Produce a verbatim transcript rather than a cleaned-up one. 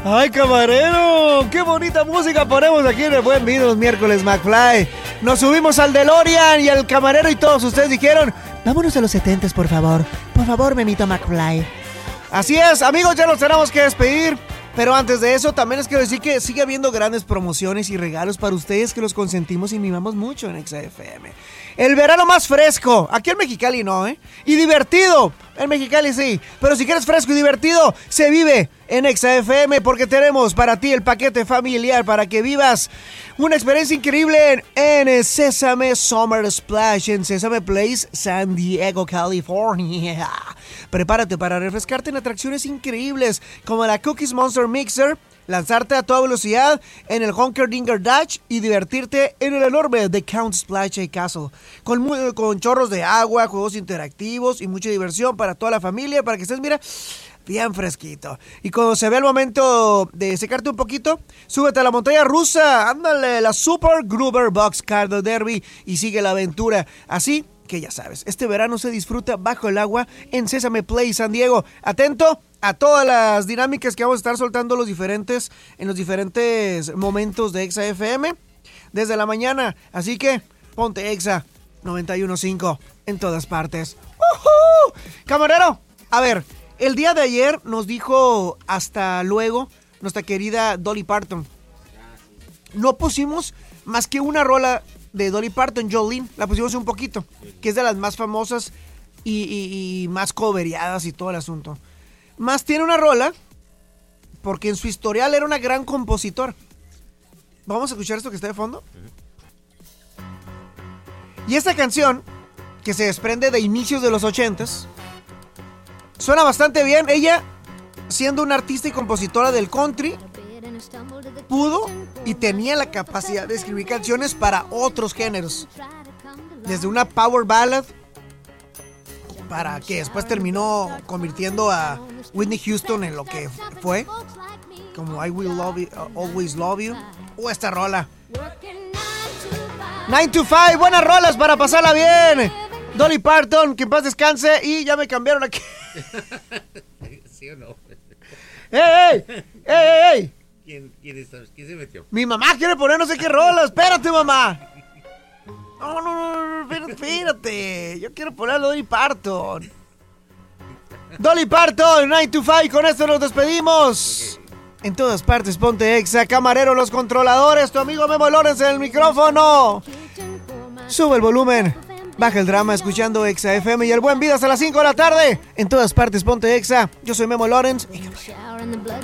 ¡Ay, camarero! ¡Qué bonita música ponemos aquí en el Buen Vino los miércoles, McFly! Nos subimos al DeLorean y el camarero y todos ustedes dijeron: vámonos a los setentas, por favor. Por favor, memito McFly. Así es, amigos, ya nos tenemos que despedir. Pero antes de eso, también les quiero decir que sigue habiendo grandes promociones y regalos para ustedes que los consentimos y mimamos mucho en Exa F M. El verano más fresco, aquí en Mexicali no, ¿eh? Y divertido, en Mexicali sí. Pero si quieres fresco y divertido, se vive en Exa F M, porque tenemos para ti el paquete familiar para que vivas una experiencia increíble en, en Sésame Summer Splash, en Sésame Place, San Diego, California. Prepárate para refrescarte en atracciones increíbles como la Cookies Monster Mixer, lanzarte a toda velocidad en el Honker Dinger Dash y divertirte en el enorme The Count Splash Castle, con, con chorros de agua, juegos interactivos y mucha diversión para toda la familia, para que estés, mira, bien fresquito. Y cuando se ve el momento de secarte un poquito, súbete a la montaña rusa, ándale, la Super Gruber Box Car Derby y sigue la aventura. Así que ya sabes, este verano se disfruta bajo el agua en Sésame Play San Diego. Atento a todas las dinámicas que vamos a estar soltando los diferentes, en los diferentes momentos de Exa F M desde la mañana. Así que ponte Exa noventa y uno punto cinco en todas partes. ¡Uh-huh! Camarero, a ver, el día de ayer nos dijo hasta luego nuestra querida Dolly Parton. No pusimos más que una rola de Dolly Parton, Jolene, la pusimos un poquito, que es de las más famosas y, y, y más coveriadas y todo el asunto. Más tiene una rola, porque en su historial era una gran compositora. Vamos a escuchar esto que está de fondo. Y esta canción, que se desprende de inicios de los ochentas, suena bastante bien. Ella, siendo una artista y compositora del country, pudo y tenía la capacidad de escribir canciones para otros géneros. Desde una power ballad, para que después terminó convirtiendo a Whitney Houston en lo que fue, como I Will Love You, uh, Always Love You, o esta rola nine to five, buenas rolas para pasarla bien. Dolly Parton, que en paz descanse. Y ya me cambiaron aquí. ¿Sí o no? ¡Ey, ey! ¡Ey, ey! ¿Quién, quién, está, ¿Quién se metió? Mi mamá quiere poner no sé qué rola. Espérate, mamá. No, no, no, espérate, espérate. Yo quiero poner a Dolly Parton. Dolly Parton, nine to five. Con esto nos despedimos. Okay. En todas partes, ponte Exa. Camarero, los controladores. Tu amigo Memo Lorenz en el micrófono. Sube el volumen. Baja el drama escuchando Exa F M y el Buen Vida hasta las cinco de la tarde. En todas partes, ponte Exa. Yo soy Memo Lorenz. Y